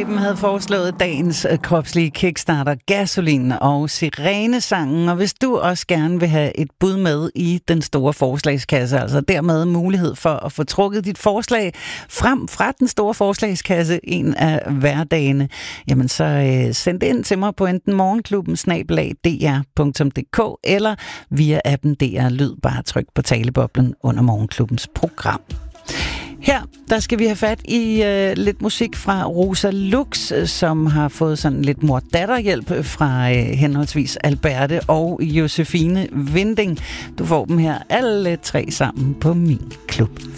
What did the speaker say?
Morgenklubben havde foreslået dagens kropslige kickstarter, Gasolin og Sirenesangen. Og hvis du også gerne vil have et bud med i den store forslagskasse, altså dermed mulighed for at få trukket dit forslag frem fra den store forslagskasse en af hverdagene, jamen så send det ind til mig på enten morgenklubben@dr.dk eller via appen DR Lyd. Bare tryk på taleboblen under Morgenklubbens program. Her, der skal vi have fat i lidt musik fra Rosa Lux, som har fået sådan lidt mor-datter-hjælp fra henholdsvis Alberte og Josefine Winding. Du får dem her alle tre sammen på min klub